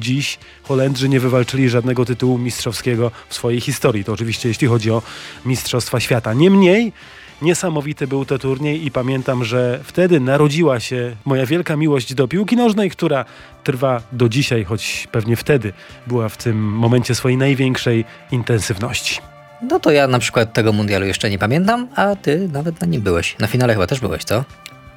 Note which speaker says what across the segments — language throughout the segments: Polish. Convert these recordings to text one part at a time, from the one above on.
Speaker 1: dziś Holendrzy nie wywalczyli żadnego tytułu mistrzowskiego w swojej historii. To oczywiście jeśli chodzi o Mistrzostwa Świata. Niemniej niesamowity był to turniej i pamiętam, że wtedy narodziła się moja wielka miłość do piłki nożnej, która trwa do dzisiaj, choć pewnie wtedy była w tym momencie swojej największej intensywności.
Speaker 2: No to ja na przykład tego mundialu jeszcze nie pamiętam, a ty nawet na nim byłeś. Na finale chyba też byłeś, co?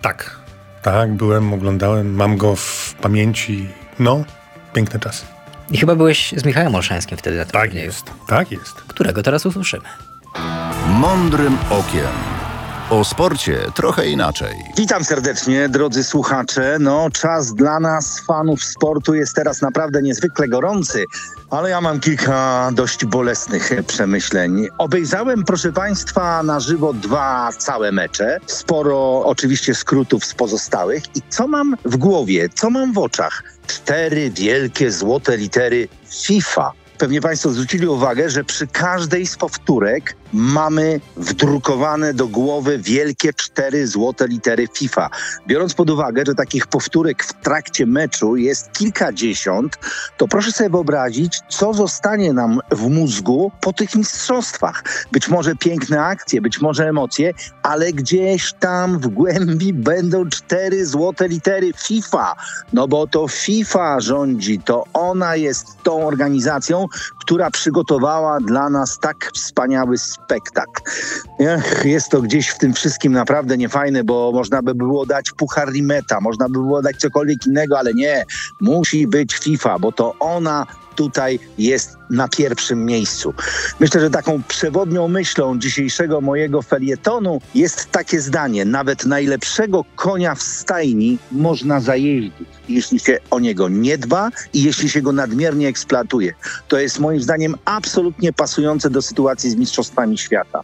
Speaker 3: Tak, byłem, oglądałem, mam go w pamięci. No, piękne czasy.
Speaker 2: I chyba byłeś z Michałem Olszańskim wtedy na tym
Speaker 3: Tak
Speaker 2: turnieju.
Speaker 3: jest, tak jest.
Speaker 2: Którego teraz usłyszymy.
Speaker 4: Mądrym okiem. O sporcie trochę inaczej.
Speaker 5: Witam serdecznie, drodzy słuchacze. No, czas dla nas, fanów sportu, jest teraz naprawdę niezwykle gorący, ale ja mam kilka dość bolesnych przemyśleń. Obejrzałem, proszę Państwa, na żywo 2 całe mecze. Sporo oczywiście skrótów z pozostałych. I co mam w głowie, co mam w oczach? 4 wielkie złote litery FIFA. Pewnie Państwo zwrócili uwagę, że przy każdej z powtórek mamy wdrukowane do głowy wielkie 4 złote litery FIFA. Biorąc pod uwagę, że takich powtórek w trakcie meczu jest kilkadziesiąt, to proszę sobie wyobrazić, co zostanie nam w mózgu po tych mistrzostwach. Być może piękne akcje, być może emocje, ale gdzieś tam w głębi będą 4 złote litery FIFA. No bo to FIFA rządzi, to ona jest tą organizacją, która przygotowała dla nas tak wspaniały spektakl. Jest to gdzieś w tym wszystkim naprawdę niefajne, bo można by było dać puchar Rimeta, można by było dać cokolwiek innego, ale nie. Musi być FIFA, bo to ona tutaj jest na pierwszym miejscu. Myślę, że taką przewodnią myślą dzisiejszego mojego felietonu jest takie zdanie: nawet najlepszego konia w stajni można zajeździć, jeśli się o niego nie dba i jeśli się go nadmiernie eksploatuje. To jest moim zdaniem absolutnie pasujące do sytuacji z Mistrzostwami Świata.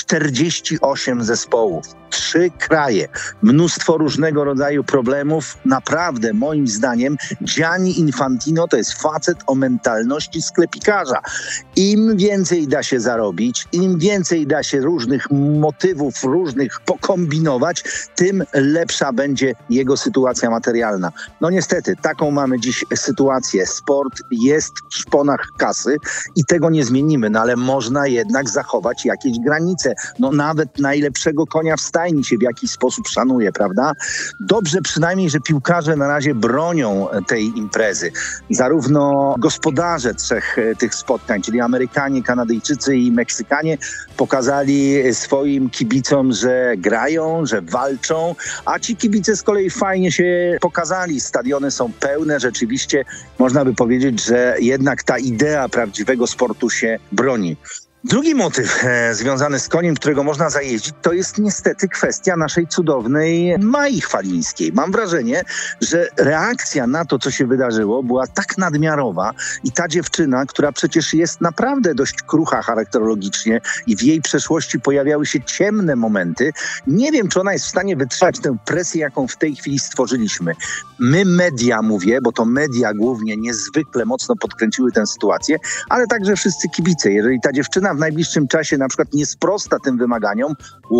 Speaker 5: 48 zespołów, 3 kraje, mnóstwo różnego rodzaju problemów. Naprawdę, moim zdaniem, Gianni Infantino to jest facet o mentalności sklepikarza. Im więcej da się zarobić, im więcej da się różnych motywów, różnych pokombinować, tym lepsza będzie jego sytuacja materialna. No niestety, taką mamy dziś sytuację. Sport jest w szponach kasy i tego nie zmienimy, no ale można jednak zachować jakieś granice. No nawet najlepszego konia w stajni się w jakiś sposób szanuje, prawda? Dobrze przynajmniej, że piłkarze na razie bronią tej imprezy. Zarówno gospodarze 3 tych spotkań, czyli Amerykanie, Kanadyjczycy i Meksykanie, pokazali swoim kibicom, że grają, że walczą, a ci kibice z kolei fajnie się pokazali. Stadiony są pełne, rzeczywiście można by powiedzieć, że jednak ta idea prawdziwego sportu się broni. Drugi motyw związany z koniem, którego można zajeździć, to jest niestety kwestia naszej cudownej Mai Chwalińskiej. Mam wrażenie, że reakcja na to, co się wydarzyło, była tak nadmiarowa i ta dziewczyna, która przecież jest naprawdę dość krucha charakterologicznie i w jej przeszłości pojawiały się ciemne momenty, nie wiem, czy ona jest w stanie wytrzymać tę presję, jaką w tej chwili stworzyliśmy. My media, mówię, bo to media głównie niezwykle mocno podkręciły tę sytuację, ale także wszyscy kibice. Jeżeli ta dziewczyna w najbliższym czasie na przykład nie sprosta tym wymaganiom,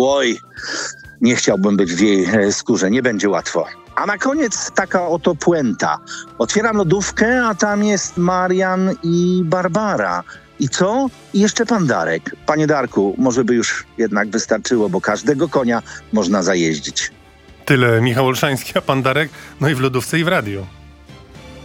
Speaker 5: nie chciałbym być w jej skórze, nie będzie łatwo. A na koniec taka oto puenta. Otwieram lodówkę, a tam jest Marian i Barbara. I co? I jeszcze pan Darek. Panie Darku, może by już jednak wystarczyło, bo każdego konia można zajeździć.
Speaker 3: Tyle Michał Olszański, a pan Darek, no i w lodówce i w radiu.